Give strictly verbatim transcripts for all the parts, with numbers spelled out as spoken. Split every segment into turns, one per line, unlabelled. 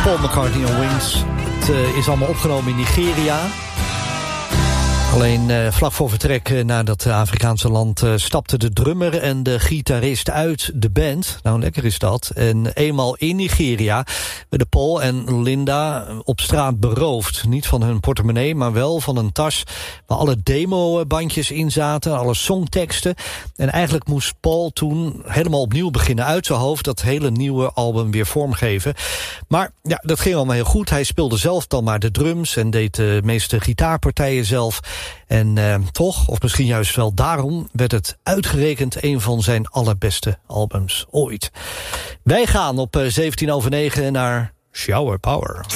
Paul McCartney en Wings. Het uh, is allemaal opgenomen in Nigeria. Alleen uh, vlak voor vertrek uh, naar dat Afrikaanse land uh, stapte de drummer en de gitarist uit de band. Nou, lekker is dat. En eenmaal in Nigeria werden Paul en Linda op straat beroofd. Niet van hun portemonnee, maar wel van een tas waar alle demobandjes in zaten, alle songteksten. En eigenlijk moest Paul toen helemaal opnieuw beginnen uit zijn hoofd, dat hele nieuwe album weer vormgeven. Maar ja, dat ging allemaal heel goed. Hij speelde zelf dan maar de drums en deed de meeste gitaarpartijen zelf. En uh, toch, of misschien juist wel daarom, werd het uitgerekend een van zijn allerbeste albums ooit. Wij gaan op uh, zeventien over negen naar Shower Power.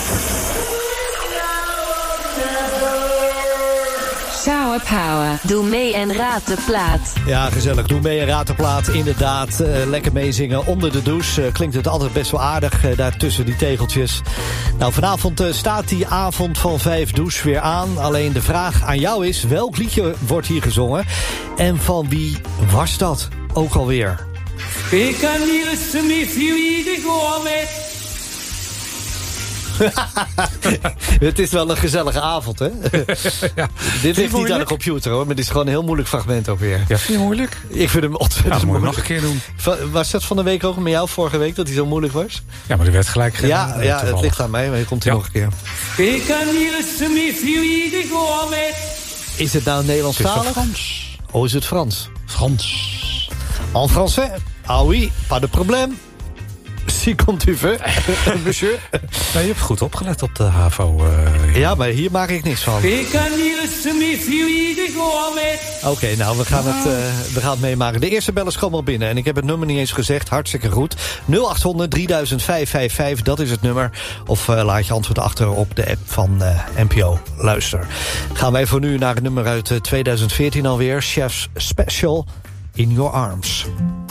Shower Power. Doe mee en raad de plaat.
Ja, gezellig. Doe mee en raad de plaat. Inderdaad, uh, lekker meezingen onder de douche. Uh, klinkt het altijd best wel aardig uh, daar tussen die tegeltjes. Nou, vanavond uh, staat die avond van vijf douche weer aan. Alleen de vraag aan jou is, welk liedje wordt hier gezongen? En van wie was dat ook alweer? Het is wel een gezellige avond, hè? Ja. Dit ligt niet aan de computer, hoor. Maar dit is gewoon een heel moeilijk fragment ook weer.
Ja, vind je moeilijk?
Ik vind hem ontzettend
ja,
moeilijk.
Nog een keer doen.
Was dat van de week ook met jou vorige week, dat hij zo moeilijk was?
Ja, maar die werd gelijk gedaan.
Ja, ja, toevallig. Het ligt aan mij, maar hier komt hij ja. nog een keer. Is het nou Nederlandstalig?
Is Frans?
Oh, is het Frans?
Frans.
En français? Ah oui, pas de problème. Si komt u ver, monsieur.
Ja, je hebt goed opgelet op de HAVO. Uh,
ja, maar hier maak ik niks van. Oké, okay, nou, we gaan, het, uh, we gaan het meemaken. De eerste bellers komen al binnen. En ik heb het nummer niet eens gezegd. Hartstikke goed. nul acht honderd drieduizend vijfhonderdvijfenvijftig, dat is het nummer. Of uh, laat je antwoord achter op de app van uh, N P O Luister. Gaan wij voor nu naar het nummer uit uh, tweeduizend veertien alweer. Chef's Special, In Your Arms.